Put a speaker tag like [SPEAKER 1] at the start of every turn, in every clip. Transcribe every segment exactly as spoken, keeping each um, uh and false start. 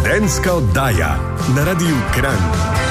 [SPEAKER 1] Študentska oddaja na Radiu Kranj.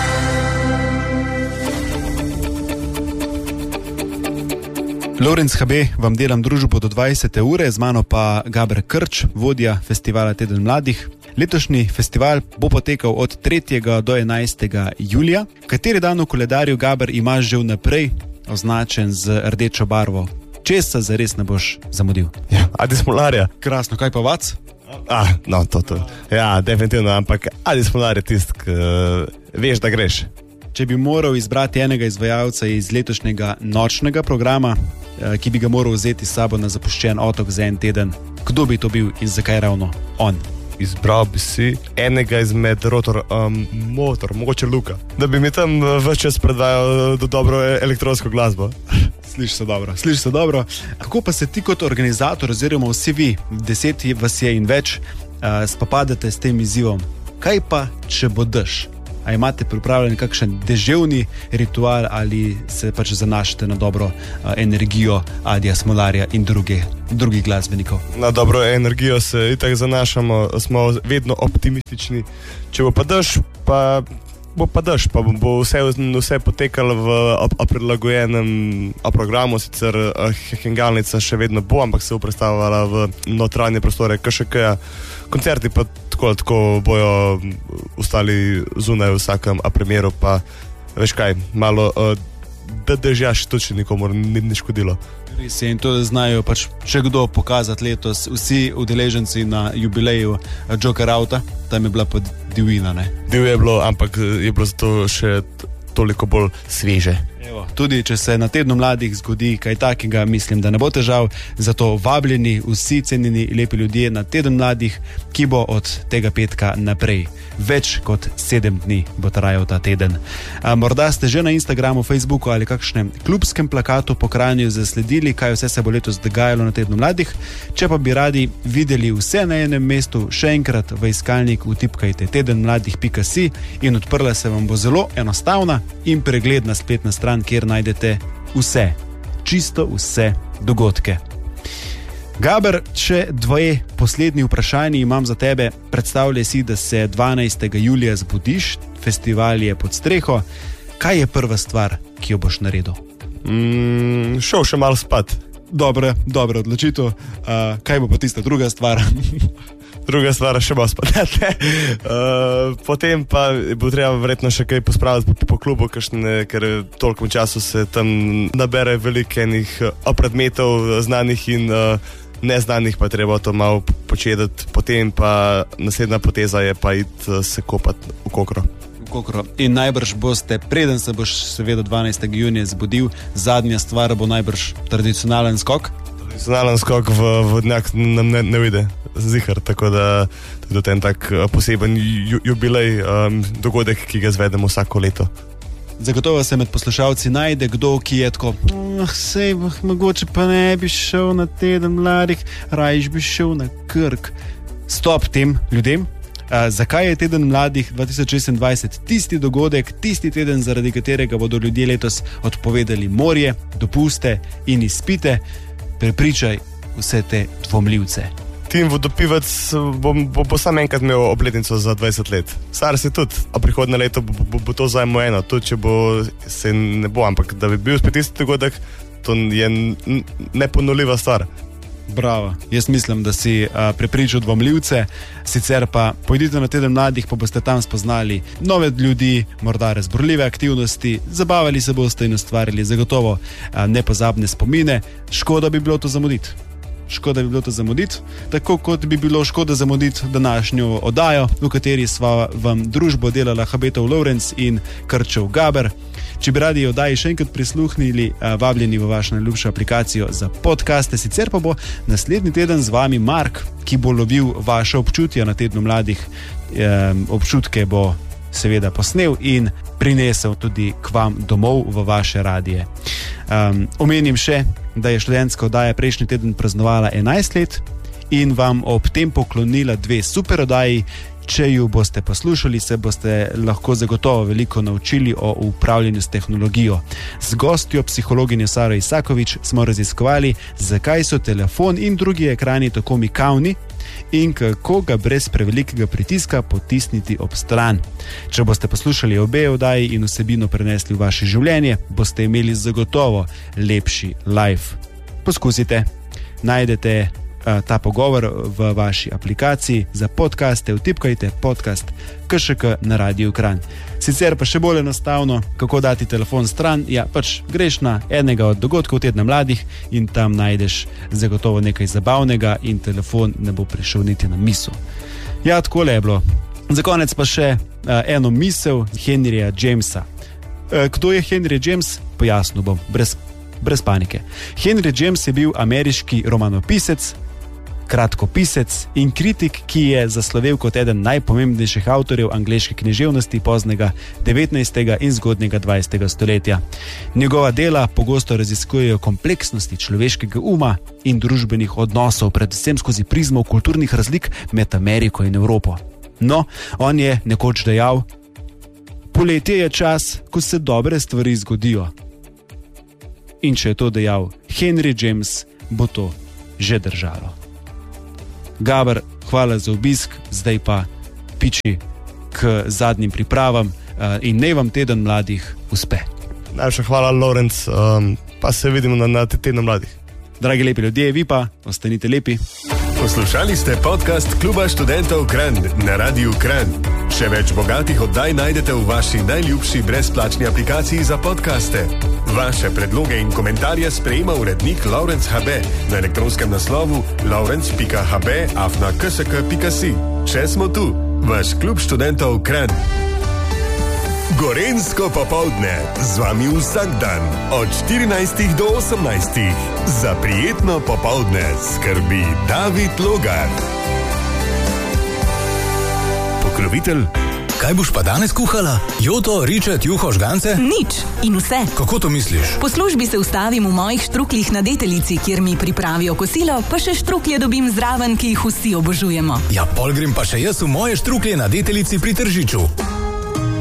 [SPEAKER 2] Lovrenc H B, vam delam družbo do dvajsete ure, z mano pa Gaber Krč, vodja festivala Teden mladih. Letošnji festival bo potekal od tretjega do enajstega julija. Kateri dan v koledarju, Gaber, imaš že vnaprej označen z rdečo barvo? Česa zares ne boš zamudil?
[SPEAKER 3] Ja, Adis Molarja.
[SPEAKER 2] Krasno, kaj pa vac?
[SPEAKER 3] Ah, no, to, to. Ja, definitivno, ampak Adis Molarja je tist, ki uh, veš, da greš.
[SPEAKER 2] Če bi moral izbrati enega izvajalca iz letošnjega nočnega programa, ki bi ga moral vzeti s sabo na zapuščen otok za en teden, kdo bi to bil in zakaj ravno on?
[SPEAKER 3] Izbral bi si enega izmed rotor um, motor, mogoče Luka, da bi mi tam več čas predvajal do dobro elektronsko glasbo.
[SPEAKER 2] Sliši se dobro, sliši se dobro. Kako pa se ti kot organizator oziroma vsi vi, deset vas je in več, uh, spopadate s tem izzivom? Kaj pa, če bo dež? A imate pripravljen kakšen deževni ritual ali se pač zanašate na dobro uh, energijo Adija Smolarja in druge, drugih glasbenikov?
[SPEAKER 3] Na dobro energijo se itak zanašamo, smo vedno optimistični. Če bo pa dež, pa bo pa dež, pa bo vse, vse potekalo v prilagojenem programu, sicer hengalnica še vedno bo, ampak se bo predstavljala v notranje prostore K Š K-ja. Koncerti pa tako, tako bojo ostali zunaj v vsakem primeru, pa veš kaj, malo uh, da dežjaš tudi nikomor ni, ni škodilo.
[SPEAKER 2] Res je, in to znajo pač še kdo pokazati letos, vsi udeleženci na jubileju Joker Outa, tam je bila pa divina, ne?
[SPEAKER 3] Div je bilo, ampak je bilo zato še toliko bolj sveže.
[SPEAKER 2] Evo, tudi če se na Tednu mladih zgodi kaj takega, mislim, da ne bo težav, zato vabljeni vsi cenjeni lepi ljudje na Teden mladih, ki bo od tega petka naprej. Več kot sedem dni bo trajal ta teden. A, morda ste že na Instagramu, Facebooku ali kakšnem klubskem plakatu po Kranju zasledili, kaj vse se bo letos dogajalo na Tednu mladih. Če pa bi radi videli vse na enem mestu, še enkrat v iskalnik vtipkajte teden mladih pika si in odprla se vam bo zelo enostavna in pregledna spletna stran, kjer najdete vse, čisto vse dogodke. Gaber, še dvoje poslednji vprašanji imam za tebe. Predstavljaj si, da se dvanajstega julija zbudiš, festival je pod streho. Kaj je prva stvar, ki jo boš naredil?
[SPEAKER 3] Mm, šel še malo spat.
[SPEAKER 2] Dobre, dobre odločitev. Uh, kaj bo pa tista druga stvar?
[SPEAKER 3] Druga stvar še bo spadati. Uh, potem pa bo treba verjetno še kaj pospraviti po, po klubu, kakšne, ker toliko času se tam nabere veliko enih predmetov znanih in uh, neznanih, pa treba to malo počedati. Potem pa naslednja poteza je pa iti se kopati v Kokro.
[SPEAKER 2] V Kokro. In najbrž boste, preden se boš seveda dvanajstega junija zbudil, zadnja stvar bo najbrž tradicionalen skok?
[SPEAKER 3] Tradicionalen skok v vodnjak nam ne, ne vide. Zihar, tako da tudi ten tak poseben ju, jubilej, um, dogodek, ki ga izvedemo vsako leto.
[SPEAKER 2] Zagotovo se med poslušalci najde kdo, ki je tako, oh, sej, mogoče pa ne bi šel na Teden mladih, rajš bi šel na Krk. Stop tem ljudem. Uh, zakaj je Teden mladih dva tisoč šestindvajset tisti dogodek, tisti teden, zaradi katerega bodo ljudje letos odpovedali morje, dopuste in izpite? Prepričaj vse te dvomljivce.
[SPEAKER 3] Tim Vodopivec bo, bo, bo sam enkrat imel obletnico za dvajset let. Star se tudi, a prihodne leto bo, bo, bo to zajmo eno, tudi če bo, se ne bo, ampak da bi bil spet isti dogodek, to je neponovljiva stvar.
[SPEAKER 2] Bravo, jaz mislim, da si uh, prepričal dvomljivce, sicer pa pojdite na Teden mladih, pa boste tam spoznali nove ljudi, morda razburljive aktivnosti, zabavali se boste in ustvarili zagotovo uh, nepozabne spomine. Škoda bi bilo to zamuditi. Škoda bi bilo to zamuditi, tako kot bi bilo škoda zamuditi današnjo oddajo, v kateri sva vam družbo delala Habetov Lovrenc in Krčev Gaber. Če bi radi oddaji še enkrat prisluhnili, vabljeni v vašo najljubšo aplikacijo za podcaste, sicer pa bo naslednji teden z vami Mark, ki bo lovil vaše občutja na Tednu mladih. E, občutke bo seveda posnel in prinesel tudi k vam domov v vaše radije. Um, omenim še, da je študentska oddaja prejšnji teden praznovala enajst let in vam ob tem poklonila dve super oddaji. Če ju boste poslušali, se boste lahko zagotovo veliko naučili o upravljanju s tehnologijo. Z gostjo, psihologinjo Saro Isakovič, smo raziskovali, zakaj so telefon in drugi ekrani tako mikavni, in kako ga brez prevelikega pritiska potisniti ob stran. Če boste poslušali obe oddaji in vsebino prenesli v vaše življenje, boste imeli zagotovo lepši life. Poskusite. Najdete uh, ta pogovor v vaši aplikaciji za podcaste, vtipkajte podcast K Š K na Radiu Kranj. Sicer pa še bolj enostavno, kako dati telefon stran, ja, pač greš na enega od dogodkov tedna mladih in tam najdeš zagotovo nekaj zabavnega in telefon ne bo prišel niti na misel. Ja, takole je bilo. Za konec pa še uh, eno misel Henryja Jamesa. Uh, kdo je Henry James? Pojasnil bom, brez, brez panike. Henry James je bil ameriški romanopisec, kratkopisec in kritik, ki je zaslovel kot eden najpomembnejših avtorjev angleške književnosti poznega devetnajstega in zgodnjega dvajsetega stoletja. Njegova dela pogosto raziskujejo kompleksnosti človeškega uma in družbenih odnosov, predvsem skozi prizmo kulturnih razlik med Ameriko in Evropo. No, on je nekoč dejal: poletje je čas, ko se dobre stvari zgodijo. In če je to dejal Henry James, bo to že držalo. Gaber, hvala za obisk, zdaj pa piči k zadnjim pripravam in naj vam teden mladih uspe.
[SPEAKER 3] Najlepša hvala, Lorenz, um, pa se vidimo na, na tednu mladih.
[SPEAKER 2] Dragi lepi ljudje, vi pa ostanite lepi.
[SPEAKER 1] Poslušali ste podcast Kluba študentov Kranj na Radiu Kranj. Še več bogatih oddaj najdete v vaši najljubši brezplačni aplikaciji za podcaste. Vaše predloge in komentarje sprejema urednik Laurenc H B na elektronskem naslovu laurenc pika h b afna k s k pika si. Še smo tu, vaš Klub študentov Kranj. Gorenjsko popoldne z vami vsak dan od štirinajstih do osemnajstih. Za prijetno popoldne skrbi David Logar. Pokrovitelj.
[SPEAKER 4] Kaj boš pa danes kuhala? Joto, ričet, juho, žgance?
[SPEAKER 5] Nič in vse.
[SPEAKER 4] Kako to misliš?
[SPEAKER 5] Po službi se ustavim v mojih štruklih na Deteljici, kjer mi pripravijo kosilo, pa še štruklje dobim zraven, ki jih vsi obožujemo.
[SPEAKER 4] Ja, pol grem pa še jaz v moje štruklje na Deteljici pri Tržiču.